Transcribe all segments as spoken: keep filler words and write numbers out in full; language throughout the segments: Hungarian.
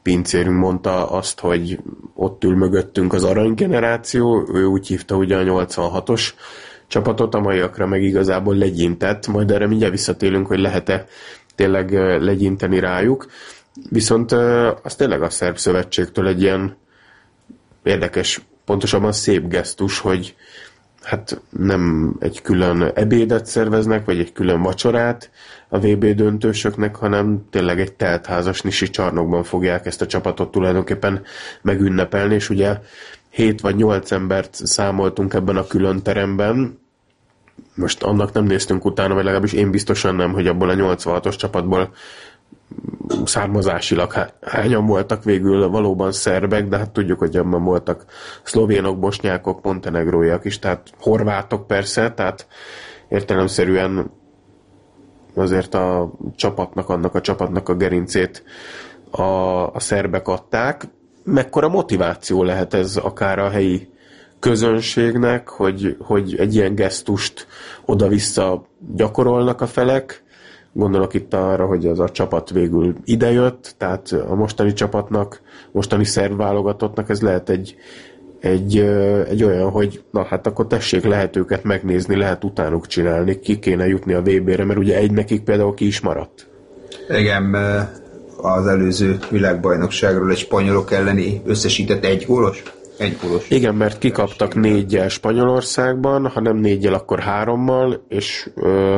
pincérünk mondta azt, hogy ott ül mögöttünk az aranygeneráció, ő úgy hívta ugye a nyolcvanhatos csapatot, a maiakra meg igazából legyintett, majd erre mindjárt visszatérünk, hogy lehet-e tényleg legyinteni rájuk. Viszont az tényleg a szerb szövetségtől egy ilyen érdekes, pontosabban szép gesztus, hogy hát nem egy külön ebédet szerveznek, vagy egy külön vacsorát a vé bé döntősöknek, hanem tényleg egy teltházas nisi csarnokban fogják ezt a csapatot tulajdonképpen megünnepelni, és ugye hét vagy nyolc embert számoltunk ebben a külön teremben. Most annak nem néztünk utána, vagy legalábbis én biztosan nem, hogy abból a nyolcvanhatos csapatból származásilag hányan voltak végül valóban szerbek, de hát tudjuk, hogy abban voltak szlovénok, bosnyákok, montenegróiak is, tehát horvátok persze, tehát értelemszerűen azért a csapatnak, annak a csapatnak a gerincét a, a szerbek adták. Mekkora motiváció lehet ez akár a helyi közönségnek, hogy, hogy egy ilyen gesztust oda-vissza gyakorolnak a felek. Gondolok itt arra, hogy az a csapat végül idejött, tehát a mostani csapatnak, mostani szerb válogatottnak ez lehet egy, egy, egy olyan, hogy na hát akkor tessék, lehet őket megnézni, lehet utánuk csinálni, ki kéne jutni a vé bére, mert ugye egy nekik például ki is maradt. Igen, az előző világbajnokságról egy spanyolok elleni összesített egy gólos? Egy gólos. Igen, mert kikaptak négyel Spanyolországban, ha nem négyel, akkor hárommal, és ö,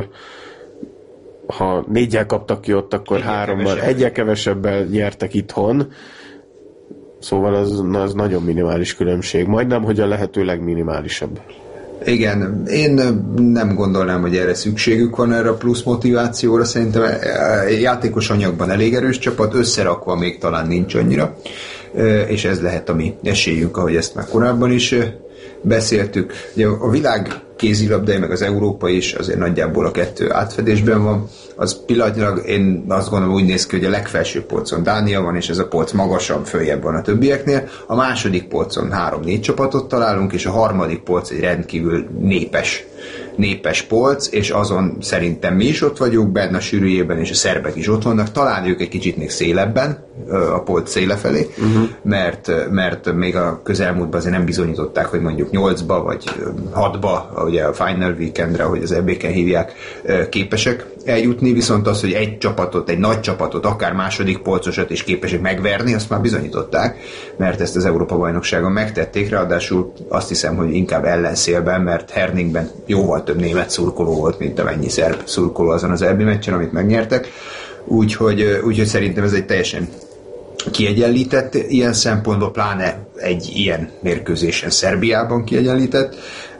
ha négyel kaptak ki ott, akkor egyel hárommal, kevesebb. egyel kevesebbel nyertek itthon. Szóval az, az nagyon minimális különbség. Majdnem, hogy a lehető legminimálisabb. Igen, én nem gondolnám, hogy erre szükségük van, erre a plusz motivációra. Szerintem játékos anyagban elég erős csapat, összerakva még talán nincs annyira, és ez lehet a mi esélyünk, ahogy ezt már korábban is beszéltük. Ugye a világ kézilabdai, meg az európai is azért nagyjából a kettő átfedésben van. Az pillanatnyilag én azt gondolom úgy néz ki, hogy a legfelső polcon Dánia van, és ez a polc magasabb, följebb van a többieknél. A második polcon három-négy csapatot találunk, és a harmadik polc egy rendkívül népes, népes polc, és azon szerintem mi is ott vagyunk, benne a sűrűjében, és a szerbek is ott vannak. Talán ők egy kicsit még szélebben, a polc széle felé, uh-huh. mert, mert még a közelmúltban azért nem bizonyították, hogy mondjuk nyolcba vagy hatba, ugye a Final Weekendre, ahogy az é bé-ken hívják, képesek eljutni, viszont az, hogy egy csapatot, egy nagy csapatot, akár második polcosat is képesek megverni, azt már bizonyították, mert ezt az Európa-bajnokságon megtették, ráadásul azt hiszem, hogy inkább ellenszélben, mert Herningben jóval több német szurkoló volt, mint amennyi szerb szurkoló azon az é bé meccsen, amit megnyertek. Úgyhogy, úgyhogy szerintem ez egy teljesen kiegyenlített ilyen szempontból, pláne egy ilyen mérkőzésen Szerbiában kiegyenlített.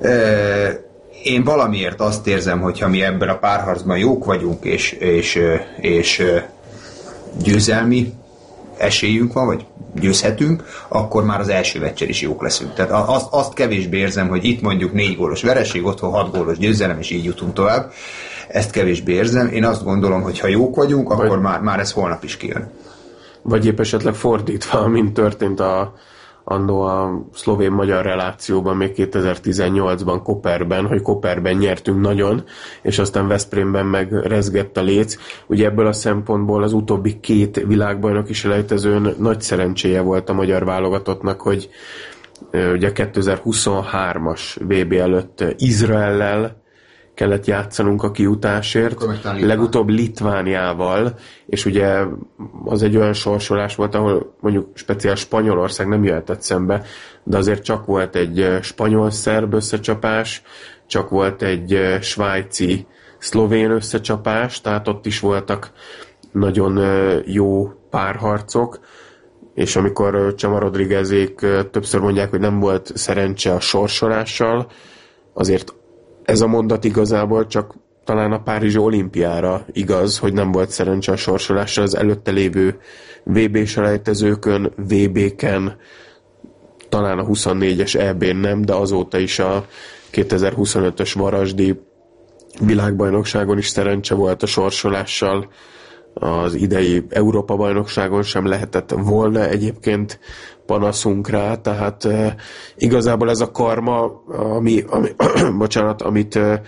Én valamiért azt érzem, hogy ha mi ebben a párharcban jók vagyunk, és, és, és győzelmi esélyünk van, vagy győzhetünk, akkor már az első meccsen is jók leszünk. Tehát azt, azt kevésbé érzem, hogy itt mondjuk négy gólos vereség, otthon hat gólos győzelem, és így jutunk tovább. Ezt kevésbé érzem. Én azt gondolom, hogy ha jók vagyunk, akkor vagy, már, már ez holnap is kijön. Vagy épp esetleg fordítva, mint történt a annó a szlovén-magyar relációban még kétezer-tizennyolcban Koperben, hogy Koperben nyertünk nagyon, és aztán Veszprémben meg rezgett a léc. Ugye ebből a szempontból az utóbbi két világbajnoki selejtezőn nagy szerencséje volt a magyar válogatottnak, hogy ugye kétezer-huszonhármas vé bé előtt Izraellel kellett játszanunk a kijutásért, legutóbb Litvániával, és ugye az egy olyan sorsolás volt, ahol mondjuk speciál Spanyolország nem jöhetett szembe, de azért csak volt egy spanyol-szerb összecsapás, csak volt egy svájci-szlovén összecsapás, tehát ott is voltak nagyon jó párharcok, és amikor Csama Rodriguezék többször mondják, hogy nem volt szerencse a sorsolással, azért ez a mondat igazából csak talán a párizsi olimpiára igaz, hogy nem volt szerencse a sorsolással, az előtte lévő vé bé-selejtezőkön, vé bé-ken, talán a huszonnégyes é bén nem, de azóta is a kétezer-huszonötös varasdi világbajnokságon is szerencse volt a sorsolással, az idei Európa-bajnokságon sem lehetett volna egyébként panaszunk rá, tehát e, igazából ez a karma, ami, ami bocsánat, amit e,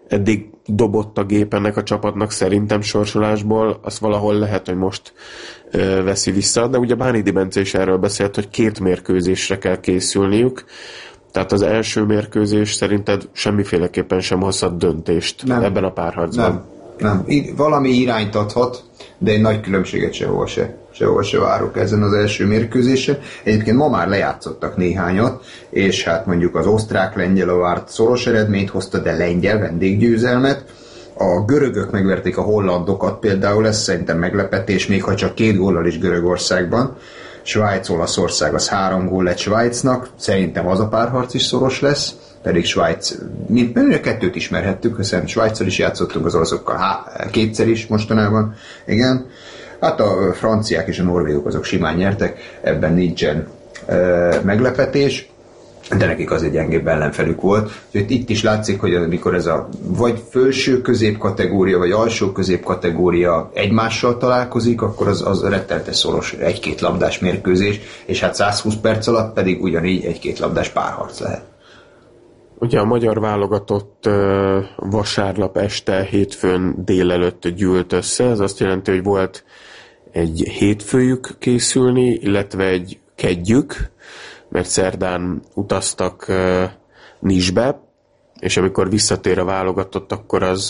eddig dobott a gép ennek a csapatnak szerintem sorsolásból, azt valahol lehet, hogy most ö, veszi vissza, de ugye Bánidi Bence is erről beszélt, hogy két mérkőzésre kell készülniük, tehát az első mérkőzés szerinted semmiféleképpen sem hozhat döntést nem. ebben a párharcban? Nem, nem. I- valami irányt adhat, de egy nagy különbséget sehol se, sehol se várok ezen az első mérkőzésen. Egyébként ma már lejátszottak néhányat, és hát mondjuk az osztrák-lengyel a várt szoros eredményt hozta, de lengyel vendéggyőzelmet. A görögök megverték a hollandokat, például ez szerintem meglepetés, még ha csak két góllal is Görögországban. Svájc-Olaszország az három gól lett Svájcnak, szerintem az a párharc is szoros lesz, pedig Svájc, mi, mi a kettőt ismerhettük, hiszen Svájccal is játszottunk, az olaszokkal há, kétszer is mostanában, igen. Hát a franciák és a norvégok azok simán nyertek, ebben nincsen e, meglepetés, de nekik az egy gyengébb ellenfelük volt. Úgyhogy itt is látszik, hogy amikor ez a vagy felső középkategória, vagy alsó középkategória egymással találkozik, akkor az, az rettenetes szoros egy-két labdás mérkőzés, és hát százhúsz perc alatt pedig ugyanígy egy-két labdás párharc lehet. Ugye a magyar válogatott uh, vasárnap este, hétfőn délelőtt gyűlt össze, ez azt jelenti, hogy volt egy hétfőjük készülni, illetve egy kedjük, mert szerdán utaztak uh, Nisbe, és amikor visszatér a válogatott, akkor az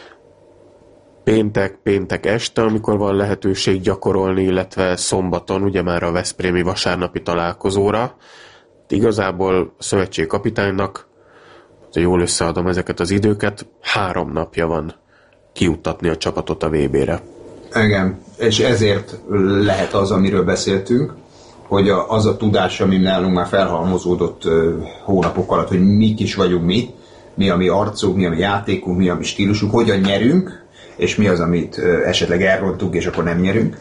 péntek, péntek este, amikor van lehetőség gyakorolni, illetve szombaton, ugye már a veszprémi vasárnapi találkozóra. Igazából a szövetségkapitánynak, ha jól összeadom ezeket az időket, három napja van kiuttatni a csapatot a vé bére. Igen, és ezért lehet az, amiről beszéltünk, hogy a, az a tudás, ami nálunk már felhalmozódott uh, hónapok alatt, hogy mik is vagyunk mi, mi a mi arcunk, mi a mi játékunk, mi a mi stílusunk, hogyan nyerünk, és mi az, amit uh, esetleg elrontunk, és akkor nem nyerünk.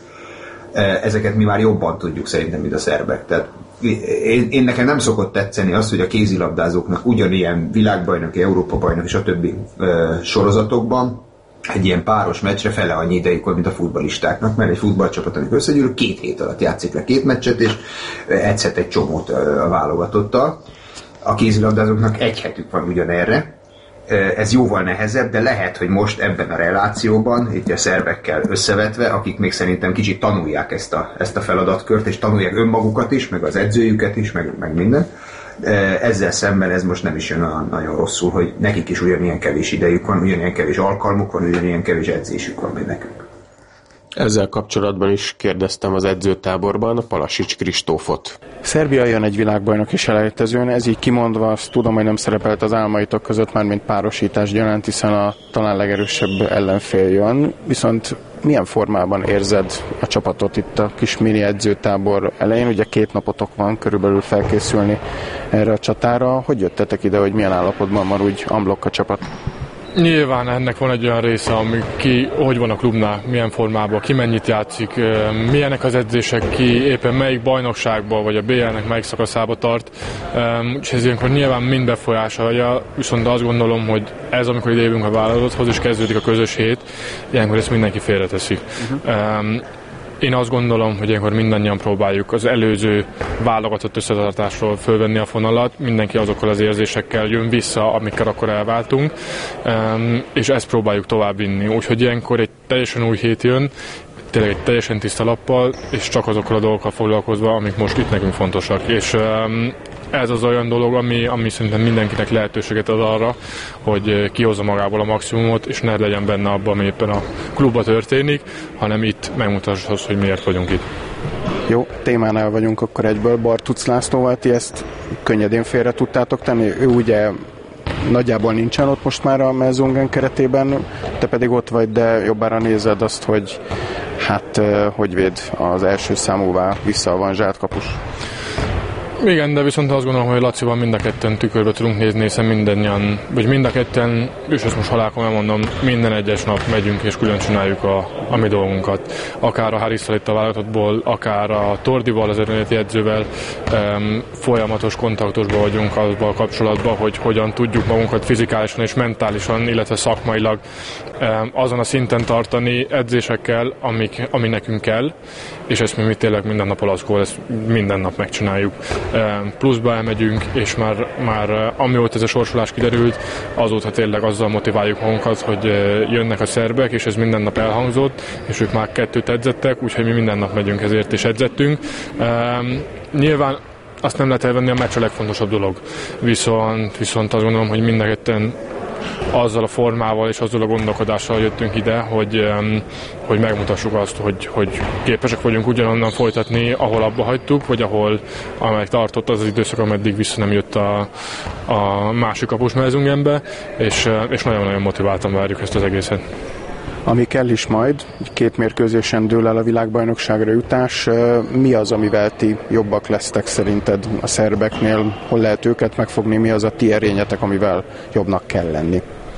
Uh, ezeket mi már jobban tudjuk szerintem, mint a szerbek. Tehát én, én nekem nem szokott tetszeni az, hogy a kézilabdázóknak ugyanilyen világbajnoki, Európa-bajnoki és a többi uh, sorozatokban egy ilyen páros meccsre fele annyi idejük van, mint a futballistáknak, mert egy futballcsapat, amikor összegyűl, két hét alatt játszik le két meccset, és edzhet egy csomót a válogatottal. A kézilabdázóknak egy hetük van ugyanerre. Ez jóval nehezebb, de lehet, hogy most ebben a relációban, itt a szerbekkel összevetve, akik még szerintem kicsit tanulják ezt a, ezt a feladatkört, és tanulják önmagukat is, meg az edzőjüket is, meg, meg minden. Ezzel szemben ez most nem is jön olyan nagyon rosszul, hogy nekik is ugyanilyen kevés idejük van, ugyanilyen kevés alkalmuk van, ugyanilyen kevés edzésük van, mint nekünk. Ezzel kapcsolatban is kérdeztem az edzőtáborban a Palasics Kristófot. Szerbia jön egy világbajnoki selejtezőn, ez így kimondva azt tudom, hogy nem szerepelt az álmaitok között már, mint párosítás gyanánt, hiszen a talán legerősebb ellenfél jön. Viszont milyen formában érzed a csapatot itt a kis mini edzőtábor elején? Ugye két napotok van körülbelül felkészülni erre a csatára. Hogy jöttetek ide, hogy milyen állapotban van úgy amblok a csapat? Nyilván ennek van egy olyan része, ami ki, hogy van a klubnál, milyen formában, ki mennyit játszik, milyenek az edzések, ki éppen melyik bajnokságban, vagy a bé el-nek melyik szakaszába tart. És ez ilyenkor nyilván mind befolyásolja, viszont azt gondolom, hogy ez, amikor ide jövünk a válogatotthoz, és kezdődik a közös hét, ilyenkor ezt mindenki félreteszi. Uh-huh. Én azt gondolom, hogy ilyenkor mindannyian próbáljuk az előző válogatott összetartásról fölvenni a fonalat, mindenki azokkal az érzésekkel jön vissza, amikkel akkor elváltunk, és ezt próbáljuk továbbvinni. Úgyhogy ilyenkor egy teljesen új hét jön, tényleg egy teljesen tiszta lappal, és csak azokkal a dolgokkal foglalkozva, amik most itt nekünk fontosak. És ez az olyan dolog, ami, ami szerintem mindenkinek lehetőséget ad arra, hogy kihozza magából a maximumot, és ne legyen benne abban, ami éppen a klubban történik, hanem itt megmutassd azt, hogy miért vagyunk itt. Jó, témánál vagyunk akkor egyből. Bartuc Lászlóval, ti ezt könnyedén félre tudtátok tenni? Ő ugye nagyjából nincsen ott most már a Melzungen keretében, te pedig ott vagy, de jobbára nézed azt, hogy hát hogy véd az első számúvá visszaavanzsált kapus. Igen, de viszont azt gondolom, hogy Lacival mind a ketten tükörbe tudunk nézni, hiszen mindannyian, vagy mind a ketten, és ezt most halálkom elmondom, minden egyes nap megyünk és külön csináljuk a, a mi dolgunkat. Akár a Harrisszal itt a válogatottból, akár a Tordival, az eredeti edzővel um, folyamatos kontaktusban vagyunk azban a kapcsolatban, hogy hogyan tudjuk magunkat fizikálisan és mentálisan, illetve szakmailag um, azon a szinten tartani edzésekkel, amik, ami nekünk kell, és ezt mi, mi tényleg minden nap olaszkól, ezt minden nap megcsináljuk. pluszba elmegyünk, és már, már amióta ez a sorsolás kiderült, azóta tényleg azzal motiváljuk magunkat, hogy jönnek a szerbek, és ez minden nap elhangzott, és ők már kettőt edzettek, úgyhogy mi minden nap megyünk ezért, és edzettünk. Nyilván azt nem lehet elvenni, a meccs a legfontosabb dolog. Viszont, viszont azt gondolom, hogy mindenketten azzal a formával és azzal a gondolkodással jöttünk ide, hogy, hogy megmutassuk azt, hogy, hogy képesek vagyunk ugyanonnan folytatni, ahol abba hagytuk, vagy ahol amelyik tartott az az időszak, ameddig vissza nem jött a, a másik kapus Merzungenbe, és, és nagyon-nagyon motiváltan várjuk ezt az egészet. Ami kell is majd, két mérkőzésen dől el a világbajnokságra jutás. Mi az, amivel ti jobbak lesztek szerinted a szerbeknél? Hol lehet őket megfogni? Mi az a ti erényetek, amivel jobbnak kell lenni?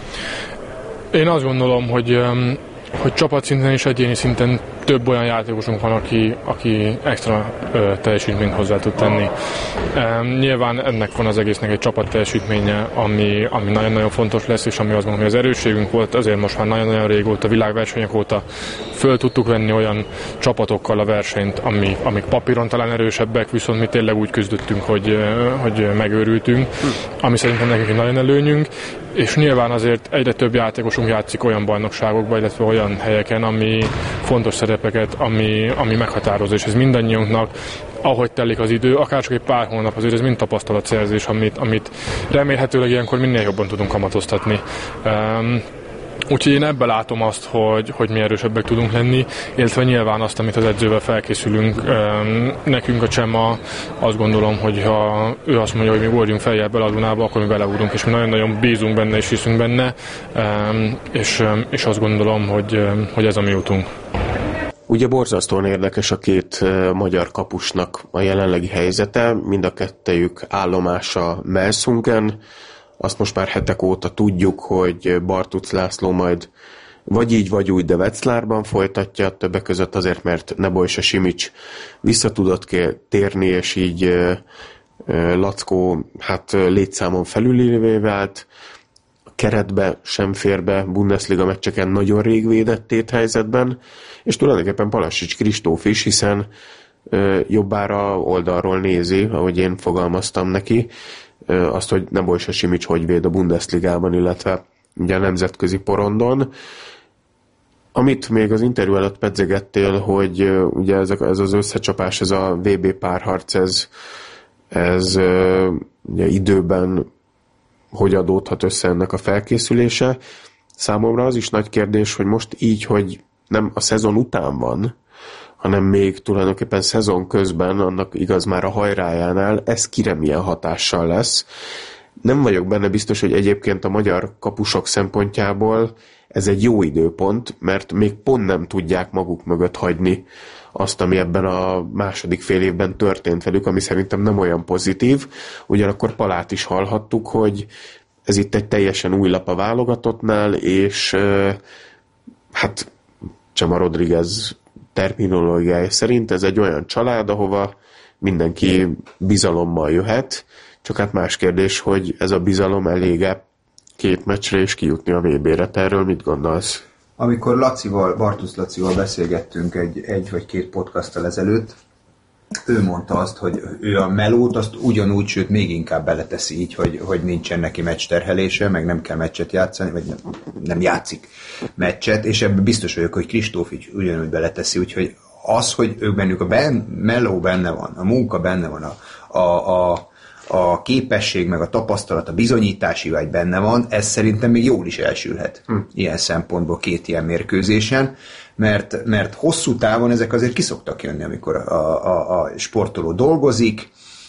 Én azt gondolom, hogy, hogy csapatszinten és egyéni szinten több olyan játékosunk van, aki, aki extra ö, teljesítményt hozzá tud tenni. E, nyilván ennek van az egésznek egy csapat teljesítménye, ami, ami nagyon-nagyon fontos lesz, és ami azt gondolom, hogy az erősségünk volt, azért most már nagyon-nagyon régóta, világversenyek óta föl tudtuk venni olyan csapatokkal a versenyt, ami, amik papíron talán erősebbek, viszont mi tényleg úgy küzdöttünk, hogy, hogy megőrültünk, ami szerintem nekünk egy nagyon előnyünk, és nyilván azért egyre több játékosunk játszik olyan bajnokságokban, illetve olyan helyeken, ami fontos szerepeket, ami, ami meghatározó, és ez mindannyiunknak, ahogy telik az idő, akár csak egy pár hónap, azért ez mind tapasztalatszerzés, amit, amit remélhetőleg ilyenkor minél jobban tudunk kamatoztatni. Um, Úgyhogy én ebben látom azt, hogy, hogy mi erősebbek tudunk lenni, illetve nyilván azt, amit az edzővel felkészülünk. Nekünk a Csema, azt gondolom, hogy ha ő azt mondja, hogy mi ugorjunk feljebb bele a Dunába, akkor mi beleugrunk, és mi nagyon-nagyon bízunk benne és hiszünk benne, és, és azt gondolom, hogy, hogy ez a mi útunk. Ugye borzasztóan érdekes a két magyar kapusnak a jelenlegi helyzete, mind a kettejük állomása Merzungen. Azt most már hetek óta tudjuk, hogy Bartuc László majd vagy így, vagy úgy, de Wetzlarban folytatja, többek között azért, mert Nebojsa Simics vissza tudott térni, és így Lackó hát létszámon felülévé vált, a keretbe sem fér be Bundesliga meccseken nagyon rég védett téthelyzetben, és tulajdonképpen Palasics Kristóf is, hiszen jobbára oldalról nézi, ahogy én fogalmaztam neki, azt, hogy Nebojsa Simics hogy véd a Bundesligában, illetve ugye a nemzetközi porondon. Amit még az interjú előtt pedzegettél, hogy ugye ez, ez az összecsapás, ez a vé bé párharc, ez, ez ugye időben hogy adódhat össze ennek a felkészülése. Számomra az is nagy kérdés, hogy most így, hogy nem a szezon után van, hanem még tulajdonképpen szezon közben, annak igaz már a hajrájánál, ez kire milyen hatással lesz. Nem vagyok benne biztos, hogy egyébként a magyar kapusok szempontjából ez egy jó időpont, mert még pont nem tudják maguk mögött hagyni azt, ami ebben a második fél évben történt velük, ami szerintem nem olyan pozitív. Ugyanakkor Palát is hallhattuk, hogy ez itt egy teljesen új lap a válogatottnál, és hát Csema Rodriguez terminológiája szerint ez egy olyan család, ahova mindenki bizalommal jöhet, csak hát más kérdés, hogy ez a bizalom elég-e két meccsre és kijutni a vé bé-re. Te erről mit gondolsz? Amikor Lacival, Bartusz Lacival beszélgettünk egy, egy vagy két podcasttal ezelőtt, ő mondta azt, hogy ő a melót azt ugyanúgy, sőt még inkább beleteszi így, hogy, hogy nincsen neki meccsterhelése, meg nem kell meccset játszani, vagy nem, nem játszik meccset, és ebben biztos vagyok, hogy Kristóf így ugyanúgy beleteszi, úgyhogy az, hogy ők bennük a ben, meló benne van, a munka benne van, a, a, a, a képesség, meg a tapasztalat, a bizonyítási vágy benne van, ez szerintem még jól is elsülhet hm. ilyen szempontból két ilyen mérkőzésen, mert, mert hosszú távon ezek azért kiszoktak jönni, amikor a, a, a sportoló dolgozik,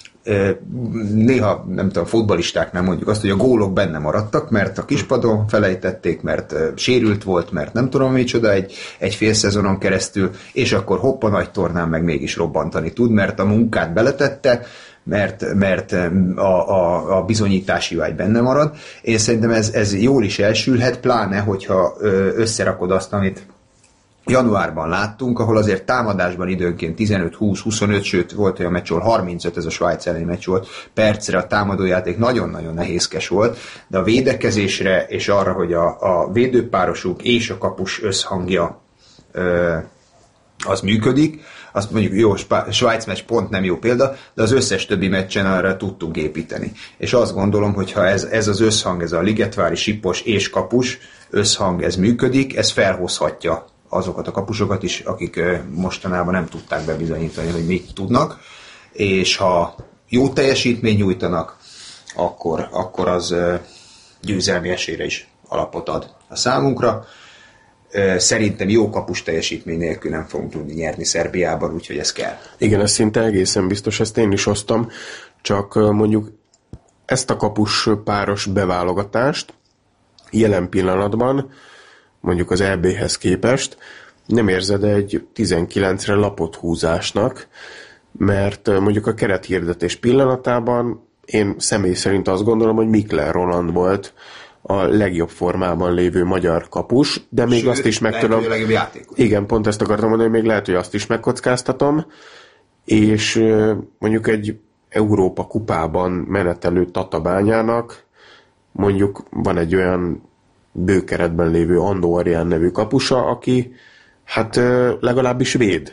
néha, nem tudom, futballistáknál mondjuk azt, hogy a gólok benne maradtak, mert a kispadon felejtették, mert sérült volt, mert nem tudom micsoda egy, egy fél szezonon keresztül, és akkor hoppa nagy tornán meg mégis robbantani tud, mert a munkát beletette, mert, mert a, a, a bizonyítási vágy benne marad. Én szerintem ez, ez jól is elsülhet, pláne, hogyha összerakod azt, amit januárban láttunk, ahol azért támadásban időnként tizenöt, húsz, huszonöt, sőt volt olyan meccs, ahol harmincöt, ez a Svájc elleni meccs volt, percre a támadójáték nagyon-nagyon nehézkes volt, de a védekezésre és arra, hogy a, a védőpárosuk és a kapus összhangja ö, az működik, azt mondjuk jó, Svájc meccs pont nem jó példa, de az összes többi meccsen arra tudtunk építeni. És azt gondolom, hogy ha ez, ez az összhang, ez a Ligetvári, Sipos és kapus összhang, ez működik, ez felhozhatja azokat a kapusokat is, akik mostanában nem tudták bebizonyítani, hogy mit tudnak, és ha jó teljesítményt nyújtanak, akkor, akkor az győzelmi esélyre is alapot ad a számunkra. Szerintem jó kapus teljesítmény nélkül nem fogunk tudni nyerni Szerbiában, úgyhogy ez kell. Igen, ez szinte egészen biztos, ezt én is osztom, csak mondjuk ezt a kapus páros beválogatást jelen pillanatban, mondjuk az é béhez képest, nem érzed egy tizenkilencre lapot húzásnak, mert mondjuk a kerethirdetés pillanatában én személy szerint azt gondolom, hogy Mikler Roland volt a legjobb formában lévő magyar kapus, de még Sőt, azt is meg tudom... Igen, pont ezt akartam mondani, hogy még lehet, hogy azt is megkockáztatom, és mondjuk egy Európa kupában menetelő Tatabányának mondjuk van egy olyan bőkeretben lévő Andó Arián nevű kapusa, aki hát legalábbis véd.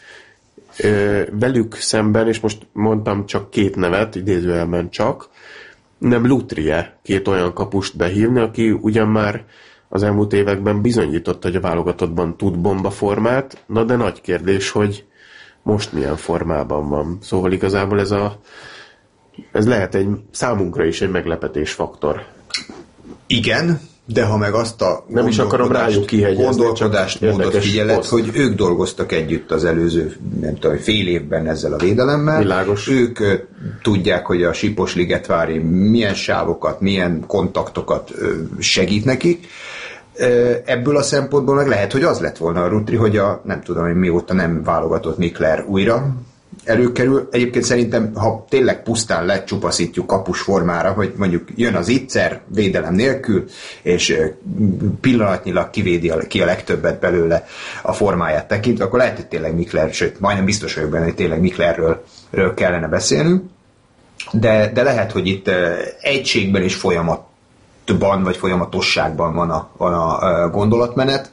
Velük szemben, és most mondtam csak két nevet, idézőjelben csak, nem Lutrie két olyan kapust behívni, aki ugyan már az elmúlt években bizonyította, hogy a válogatottban tud bombaformát, na de nagy kérdés, hogy most milyen formában van. Szóval igazából ez a ez lehet egy számunkra is egy meglepetésfaktor. Igen, de ha meg azt a nem is akarom rájuk kihegyezni, gondolkodást módot figyeled, hogy ők dolgoztak együtt az előző, nem tudom, fél évben ezzel a védelemmel. Világos. Ők uh, tudják, hogy a Sipos Ligetvári milyen sávokat, milyen kontaktokat uh, segít nekik. Uh, ebből a szempontból meg lehet, hogy az lett volna a rutri, hogy a nem tudom, hogy mióta nem válogatott Mikler újra előkerül. Egyébként szerintem, ha tényleg pusztán lecsupaszítjuk kapus formára, hogy mondjuk jön az Itzer védelem nélkül, és pillanatnyilag kivédi ki a legtöbbet belőle a formáját tekintve, akkor lehet, hogy tényleg Mikler, sőt, majdnem biztos vagyok benne, hogy tényleg Miklerről ről kellene beszélnünk, de, de lehet, hogy itt egységben és folyamatban, vagy folyamatosságban van a, van a gondolatmenet.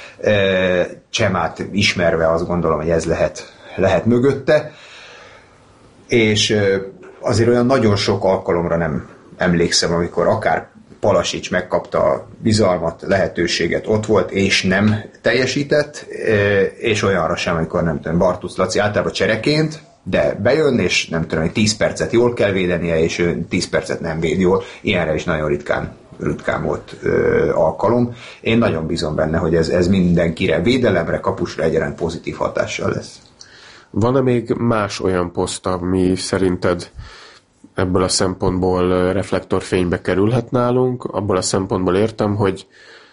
Csemát ismerve azt gondolom, hogy ez lehet lehet mögötte, és azért olyan nagyon sok alkalomra nem emlékszem, amikor akár Palasics megkapta a bizalmat, lehetőséget, ott volt, és nem teljesített, és olyanra sem, amikor nem tudom, Bartusz Laci általában csereként, de bejön, és nem tudom, hogy tíz percet jól kell védenie, és ő tíz percet nem véd jól. Ilyenre is nagyon ritkán, ritkán volt ö, alkalom. Én nagyon bízom benne, hogy ez, ez mindenkire, védelemre, kapusra egyaránt pozitív hatással lesz. Van-e még más olyan poszt, ami szerinted ebből a szempontból reflektorfénybe kerülhet nálunk? Abból a szempontból értem, hogy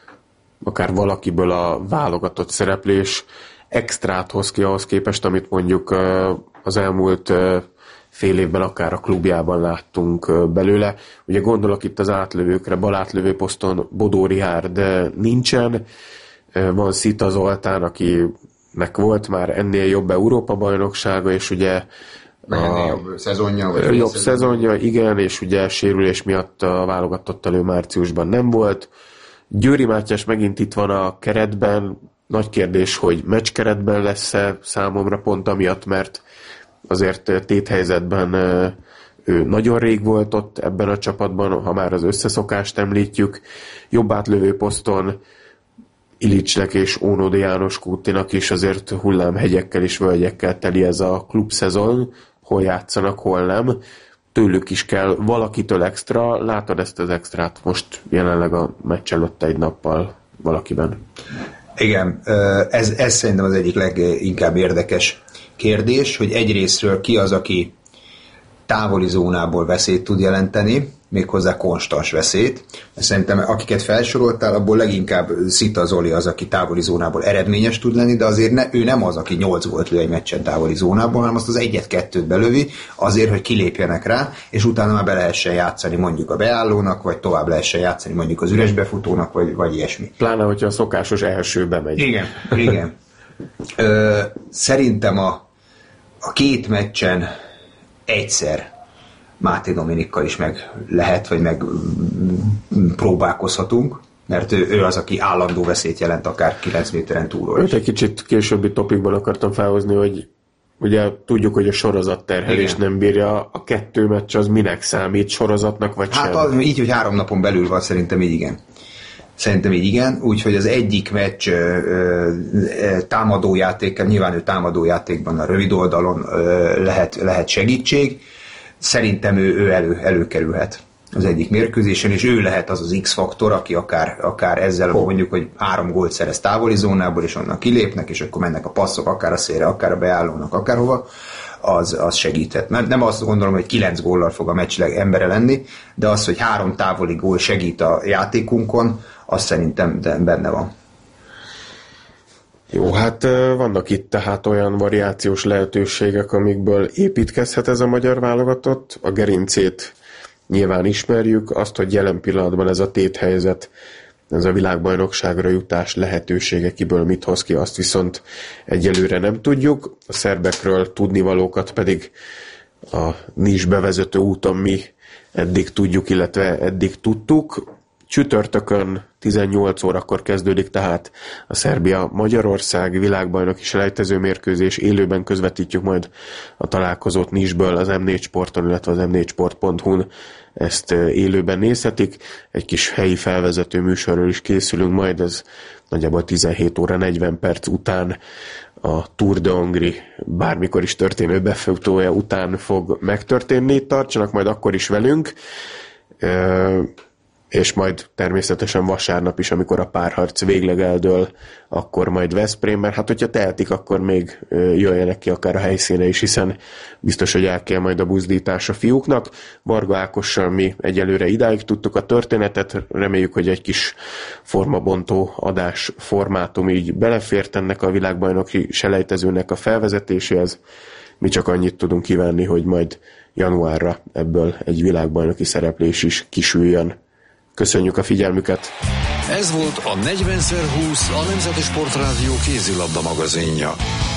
akár valakiből a válogatott szereplés extrát hoz ki ahhoz képest, amit mondjuk az elmúlt fél évben akár a klubjában láttunk belőle. Ugye gondolok itt az átlövőkre, balátlövő poszton Bodó Richárd nincsen, van Szita Zoltán, aki nek volt már ennél jobb Európa-bajnoksága, és ugye a jobb szezonja, vagy jobb szezonja, igen, és ugye sérülés miatt a válogatott elő márciusban nem volt. Győri Mátyás megint itt van a keretben, nagy kérdés, hogy meccskeretben lesz-e számomra pont amiatt, mert azért téthelyzetben ő nagyon rég volt ott ebben a csapatban, ha már az összeszokást említjük. Jobb átlövő poszton Ilicsnek és Ónodi János Kútinak is azért hullámhegyekkel és völgyekkel teli ez a klubszezon, hol játszanak, hol nem. Tőlük is kell valakitől extra. Látod ezt az extrát most jelenleg a meccs előtt egy nappal valakiben? Igen, ez, ez szerintem az egyik leginkább érdekes kérdés, hogy egyrésztről ki az, aki távoli zónából veszélyt tud jelenteni, méghozzá konstans veszélyt. Szerintem akiket felsoroltál, abból leginkább Szita Zoli az, aki távoli zónából eredményes tud lenni, de azért ne, ő nem az, aki nyolc gólt lő egy meccsen távoli zónából, hanem azt az egyet-kettőt belövi azért, hogy kilépjenek rá, és utána már be lehessen játszani mondjuk a beállónak, vagy tovább lehessen játszani mondjuk az üres befutónak, vagy, vagy ilyesmi. Pláne, hogyha a szokásos elsőbe megy. Igen, igen. Ö, szerintem a, a két meccsen egyszer Máté Dominikkal is meg lehet, vagy meg próbálkozhatunk, mert ő, ő az, aki állandó veszélyt jelent akár kilenc méteren túlról. Őt egy kicsit későbbi topikban akartam felhozni, hogy ugye tudjuk, hogy a sorozat terhelés nem bírja, a kettő meccs az minek számít, sorozatnak vagy hát sem? Hát így, hogy három napon belül van, szerintem így igen. Szerintem így igen, úgyhogy az egyik meccs ö, ö, támadójáték, nyilván ő támadójátékban a rövid oldalon ö, lehet, lehet segítség, szerintem ő, ő elő, előkerülhet az egyik mérkőzésen, és ő lehet az az X-faktor, aki akár, akár ezzel oh. mondjuk, hogy három gólt szerez távoli zónából, és onnan kilépnek, és akkor mennek a passzok, akár a szélre, akár a beállónak, akárhova, az, az segíthet. Nem, nem azt gondolom, hogy kilenc góllal fog a meccsleg embere lenni, de az, hogy három távoli gól segít a játékunkon, az szerintem benne van. Jó, hát vannak itt tehát olyan variációs lehetőségek, amikből építkezhet ez a magyar válogatott. A gerincét nyilván ismerjük, azt, hogy jelen pillanatban ez a téthelyzet, ez a világbajnokságra jutás lehetősége kiből mit hoz ki, azt viszont egyelőre nem tudjuk. A szerbekről tudnivalókat pedig a nincs bevezető úton mi eddig tudjuk, illetve eddig tudtuk. Csütörtökön tizennyolc órakor kezdődik tehát a Szerbia-Magyarország világbajnoki selejtező mérkőzés. Élőben közvetítjük majd a találkozót Nice-ből az em négy Sporton, illetve az em négy sport pont hu-n ezt élőben nézhetik. Egy kis helyi felvezető műsorról is készülünk majd, ez nagyjából tizenhét óra negyven perc után a Tour de Hongrie bármikor is történő befutója után fog megtörténni. Tartsanak majd akkor is velünk, és majd természetesen vasárnap is, amikor a párharc végleg eldől, akkor majd Veszprémben. Hát, hogyha tehetik, akkor még jöjjenek ki akár a helyszíne is, hiszen biztos, hogy el kell majd a buzdítás a fiúknak. Varga Ákossal mi egyelőre idáig tudtuk a történetet, reméljük, hogy egy kis formabontó adás formátum így belefért ennek a világbajnoki selejtezőnek a felvezetéséhez. Mi csak annyit tudunk kívánni, hogy majd januárra ebből egy világbajnoki szereplés is kisüljön. Köszönjük a figyelmüket! Ez volt a negyven szer húsz, a Nemzeti Sportrádió kézilabda magazinja.